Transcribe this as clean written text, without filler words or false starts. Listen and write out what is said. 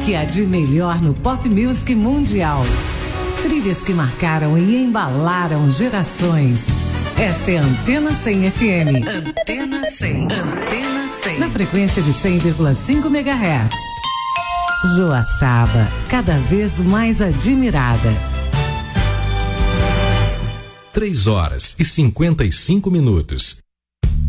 que há de melhor no pop music mundial. Trilhas que marcaram e embalaram gerações. Esta é a Antena 100 FM. Antena 100. Antena 100. Na frequência de 100,5 MHz. Joaçaba, cada vez mais admirada. 3 horas e 55 minutos.